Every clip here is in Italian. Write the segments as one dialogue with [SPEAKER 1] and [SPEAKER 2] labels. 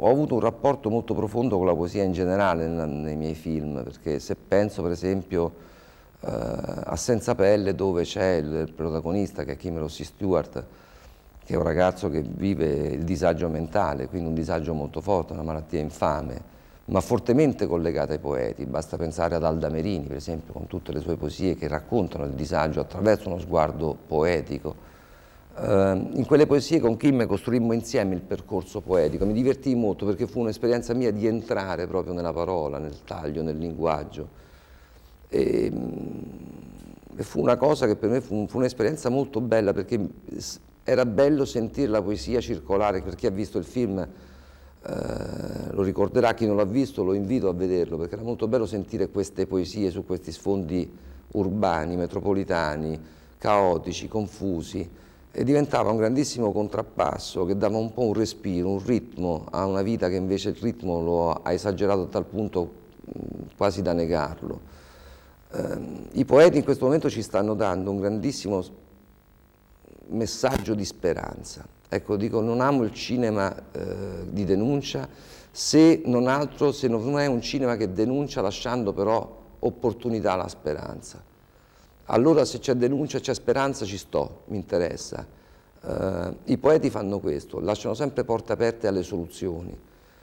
[SPEAKER 1] ho avuto un rapporto molto profondo con la poesia in generale nei miei film, perché se penso per esempio a Senza pelle, dove c'è il protagonista che è Kim Rossi Stewart, che è un ragazzo che vive il disagio mentale, quindi un disagio molto forte, una malattia infame, ma fortemente collegata ai poeti. Basta pensare ad Alda Merini, per esempio, con tutte le sue poesie che raccontano il disagio attraverso uno sguardo poetico. In quelle poesie con Kim costruimmo insieme il percorso poetico, mi divertii molto perché fu un'esperienza mia di entrare proprio nella parola, nel taglio, nel linguaggio. E fu una cosa che per me fu un'esperienza molto bella, perché era bello sentire la poesia circolare. Per chi ha visto il film lo ricorderà, chi non l'ha visto lo invito a vederlo, perché era molto bello sentire queste poesie su questi sfondi urbani, metropolitani, caotici, confusi, e diventava un grandissimo contrappasso che dava un po' un respiro, un ritmo a una vita che invece il ritmo lo ha esagerato a tal punto quasi da negarlo. I poeti in questo momento ci stanno dando un grandissimo messaggio di speranza. Ecco, dico, non amo il cinema di denuncia, se non altro, se non è un cinema che denuncia lasciando però opportunità alla speranza. Allora se c'è denuncia, c'è speranza, ci sto, mi interessa. I poeti fanno questo, lasciano sempre porte aperte alle soluzioni.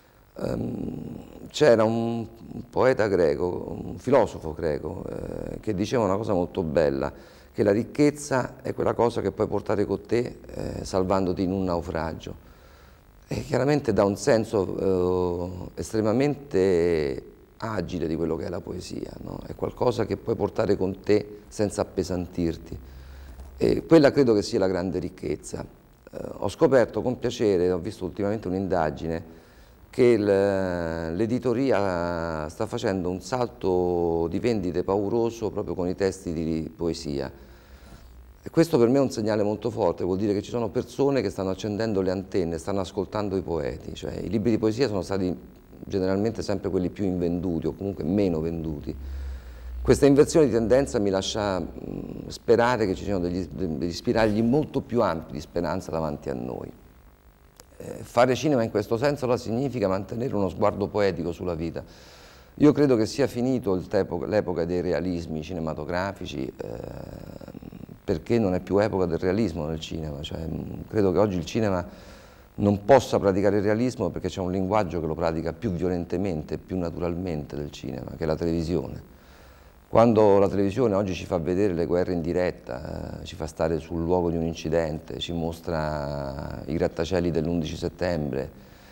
[SPEAKER 1] C'era un poeta greco, un filosofo greco, che diceva una cosa molto bella, che la ricchezza è quella cosa che puoi portare con te salvandoti in un naufragio. E chiaramente dà un senso estremamente agile di quello che è la poesia, no? È qualcosa che puoi portare con te senza appesantirti. E quella credo che sia la grande ricchezza. Ho scoperto con piacere, ho visto ultimamente un'indagine, che l'editoria sta facendo un salto di vendite pauroso proprio con i testi di poesia. E questo per me è un segnale molto forte, vuol dire che ci sono persone che stanno accendendo le antenne, stanno ascoltando i poeti, cioè i libri di poesia sono stati generalmente sempre quelli più invenduti o comunque meno venduti. Questa inversione di tendenza mi lascia sperare che ci siano degli spiragli molto più ampi di speranza davanti a noi. Fare cinema in questo senso allora significa mantenere uno sguardo poetico sulla vita. Io credo che sia finito l'epoca dei realismi cinematografici, perché non è più epoca del realismo nel cinema, cioè, credo che oggi il cinema non possa praticare il realismo perché c'è un linguaggio che lo pratica più violentemente, più naturalmente del cinema, che è la televisione. Quando la televisione oggi ci fa vedere le guerre in diretta, ci fa stare sul luogo di un incidente, ci mostra i grattacieli dell'11 settembre,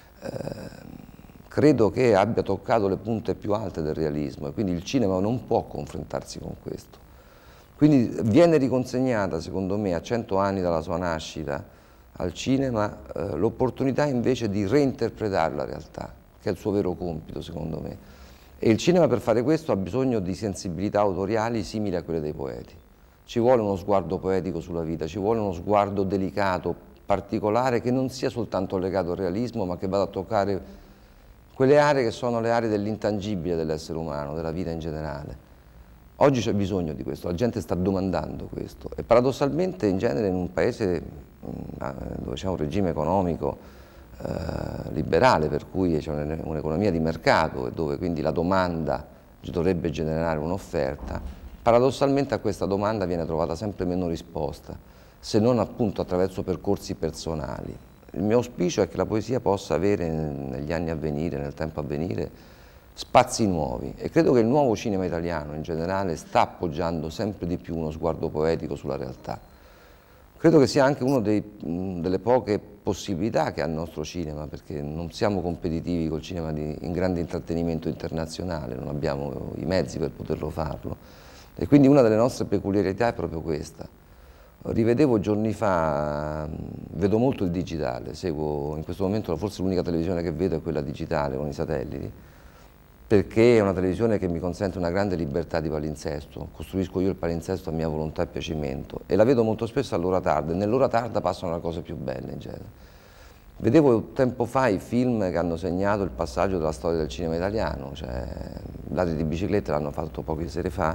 [SPEAKER 1] credo che abbia toccato le punte più alte del realismo e quindi il cinema non può confrontarsi con questo. Quindi viene riconsegnata, secondo me, a 100 anni dalla sua nascita al cinema, l'opportunità invece di reinterpretare la realtà, che è il suo vero compito, secondo me. E il cinema per fare questo ha bisogno di sensibilità autoriali simili a quelle dei poeti. Ci vuole uno sguardo poetico sulla vita, ci vuole uno sguardo delicato, particolare, che non sia soltanto legato al realismo, ma che vada a toccare quelle aree che sono le aree dell'intangibile dell'essere umano, della vita in generale. Oggi c'è bisogno di questo, la gente sta domandando questo e paradossalmente in genere in un paese dove c'è un regime economico liberale, per cui c'è un'economia di mercato e dove quindi la domanda dovrebbe generare un'offerta, paradossalmente a questa domanda viene trovata sempre meno risposta, se non appunto attraverso percorsi personali. Il mio auspicio è che la poesia possa avere negli anni a venire, nel tempo a venire, spazi nuovi e credo che il nuovo cinema italiano in generale sta appoggiando sempre di più uno sguardo poetico sulla realtà. Credo che sia anche una delle poche possibilità che ha il nostro cinema, perché non siamo competitivi col cinema in grande intrattenimento internazionale, non abbiamo i mezzi per poterlo farlo. E quindi una delle nostre peculiarità è proprio questa. Rivedevo giorni fa, vedo molto il digitale, seguo in questo momento forse l'unica televisione che vedo è quella digitale con i satelliti, perché è una televisione che mi consente una grande libertà di palinsesto, costruisco io il palinsesto a mia volontà e piacimento e la vedo molto spesso all'ora tarda e nell'ora tarda passano le cose più belle in genere. Vedevo tempo fa i film che hanno segnato il passaggio della storia del cinema italiano, cioè Ladri di biciclette l'hanno fatto poche sere fa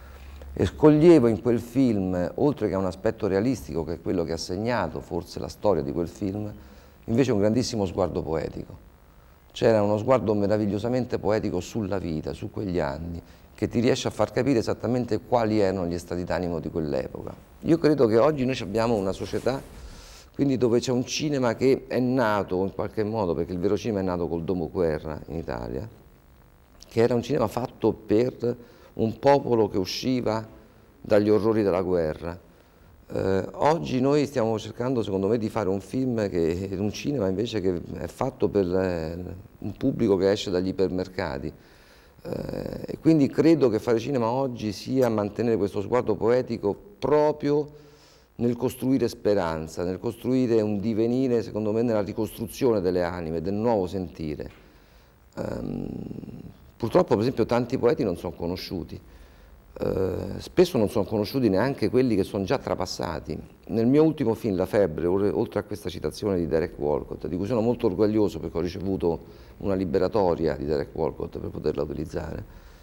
[SPEAKER 1] e scoglievo in quel film, oltre che a un aspetto realistico che è quello che ha segnato forse la storia di quel film, invece un grandissimo sguardo poetico. c'era uno sguardo meravigliosamente poetico sulla vita, su quegli anni, che ti riesce a far capire esattamente quali erano gli stati d'animo di quell'epoca. Io credo che oggi noi abbiamo una società, quindi dove c'è un cinema che è nato in qualche modo, perché il vero cinema è nato col dopoguerra in Italia, che era un cinema fatto per un popolo che usciva dagli orrori della guerra. Oggi noi stiamo cercando, secondo me, di fare un film, un cinema invece che è fatto per un pubblico che esce dagli ipermercati. E quindi credo che fare cinema oggi sia mantenere questo sguardo poetico proprio nel costruire speranza, nel costruire un divenire, secondo me, nella ricostruzione delle anime, del nuovo sentire. Purtroppo, per esempio, tanti poeti non sono conosciuti. Spesso non sono conosciuti neanche quelli che sono già trapassati. Nel mio ultimo film, La febbre, oltre a questa citazione di Derek Walcott, di cui sono molto orgoglioso perché ho ricevuto una liberatoria di Derek Walcott per poterla utilizzare,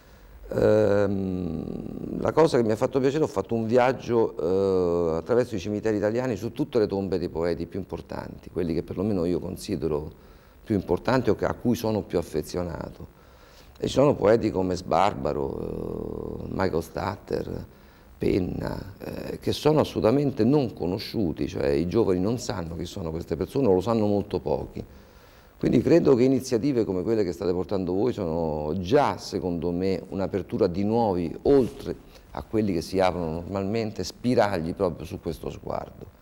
[SPEAKER 1] la cosa che mi ha fatto piacere, ho fatto un viaggio attraverso i cimiteri italiani su tutte le tombe dei poeti più importanti, quelli che perlomeno io considero più importanti o a cui sono più affezionato. E ci sono poeti come Sbarbaro, Michael Statter, Penna, che sono assolutamente non conosciuti, cioè i giovani non sanno chi sono queste persone, o lo sanno molto pochi. Quindi credo che iniziative come quelle che state portando voi sono già, secondo me, un'apertura di nuovi, oltre a quelli che si aprono normalmente, spiragli proprio su questo sguardo.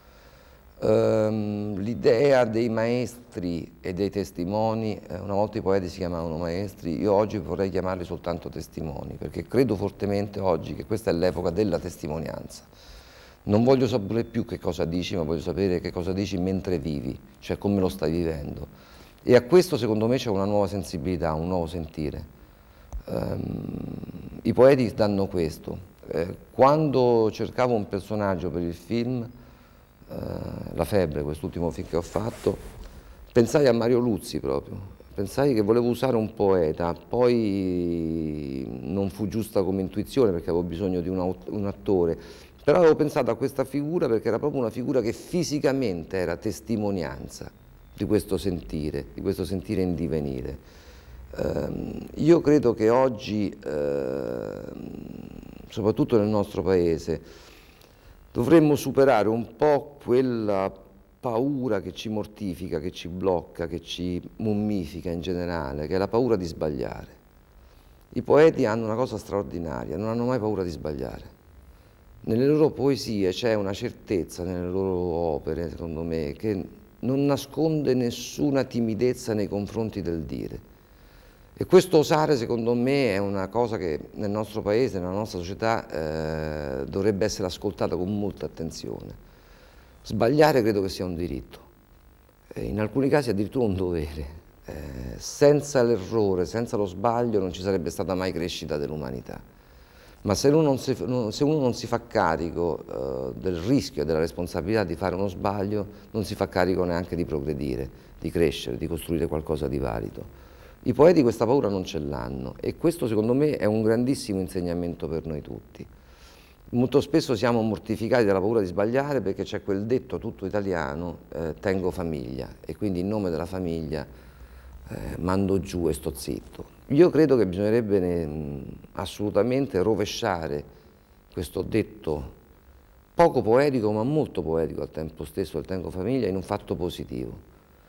[SPEAKER 1] L'idea dei maestri e dei testimoni, una volta i poeti si chiamavano maestri, io oggi vorrei chiamarli soltanto testimoni, perché credo fortemente oggi che questa è l'epoca della testimonianza. Non voglio sapere più che cosa dici, ma voglio sapere che cosa dici mentre vivi, cioè come lo stai vivendo. E a questo secondo me c'è una nuova sensibilità, un nuovo sentire. I poeti danno questo. Quando cercavo un personaggio per il film, La febbre, quest'ultimo film che ho fatto, pensai a Mario Luzzi proprio, pensai che volevo usare un poeta, poi non fu giusta come intuizione perché avevo bisogno di un attore, però avevo pensato a questa figura perché era proprio una figura che fisicamente era testimonianza di questo sentire in divenire. Io credo che oggi, soprattutto nel nostro paese, dovremmo superare un po' quella paura che ci mortifica, che ci blocca, che ci mummifica in generale, che è la paura di sbagliare. I poeti hanno una cosa straordinaria, non hanno mai paura di sbagliare. Nelle loro poesie c'è una certezza, nelle loro opere, secondo me, che non nasconde nessuna timidezza nei confronti del dire. E questo osare, secondo me, è una cosa che nel nostro paese, nella nostra società, dovrebbe essere ascoltata con molta attenzione. Sbagliare credo che sia un diritto, in alcuni casi addirittura un dovere. Senza l'errore, senza lo sbaglio non ci sarebbe stata mai crescita dell'umanità. Ma se uno non si fa carico del rischio e della responsabilità di fare uno sbaglio, non si fa carico neanche di progredire, di crescere, di costruire qualcosa di valido. I poeti questa paura non ce l'hanno e questo secondo me è un grandissimo insegnamento per noi tutti. Molto spesso siamo mortificati dalla paura di sbagliare perché c'è quel detto tutto italiano, tengo famiglia, e quindi in nome della famiglia mando giù e sto zitto. Io credo che bisognerebbe assolutamente rovesciare questo detto poco poetico ma molto poetico al tempo stesso, del tengo famiglia, in un fatto positivo.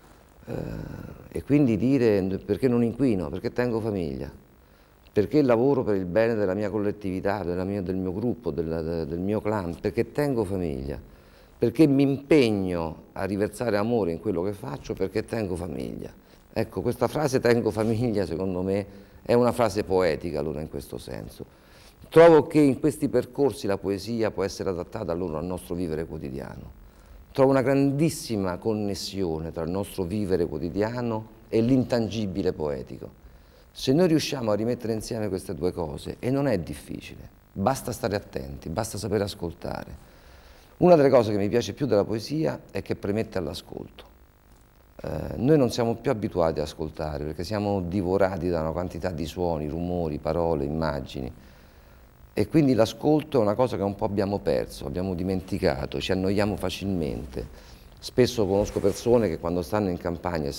[SPEAKER 1] E quindi dire perché non inquino, perché tengo famiglia, perché lavoro per il bene della mia collettività, del mio gruppo, del mio clan, perché tengo famiglia, perché mi impegno a riversare amore in quello che faccio, perché tengo famiglia. Ecco, questa frase tengo famiglia secondo me è una frase poetica allora in questo senso. Trovo che in questi percorsi la poesia può essere adattata allora al nostro vivere quotidiano. Trovo una grandissima connessione tra il nostro vivere quotidiano e l'intangibile poetico. Se noi riusciamo a rimettere insieme queste due cose, e non è difficile, basta stare attenti, basta sapere ascoltare. Una delle cose che mi piace più della poesia è che premette all'ascolto. Noi non siamo più abituati ad ascoltare perché siamo divorati da una quantità di suoni, rumori, parole, immagini. E quindi l'ascolto è una cosa che un po' abbiamo perso, abbiamo dimenticato, ci annoiamo facilmente. Spesso conosco persone che quando stanno in campagna